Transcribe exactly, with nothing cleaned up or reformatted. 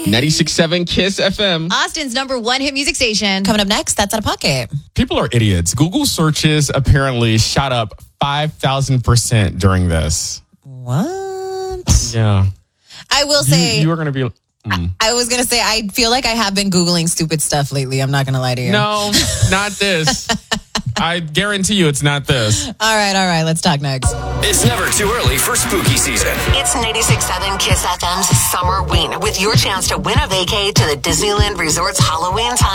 ninety-six point seven Kiss F M. Austin's number one hit music station. Coming up next, that's Out of Pocket. People are idiots. Google searches apparently shot up five thousand percent during this. What? Yeah. I will You, say, you are going to be... Mm. I was going to say, I feel like I have been Googling stupid stuff lately. I'm not going to lie to you. No, not this. I guarantee you it's not this. All right, all right. Let's talk next. It's never too early for spooky season. It's ninety-six point seven Kiss F M's Summer Ween with your chance to win a vacay to the Disneyland Resort's Halloween time.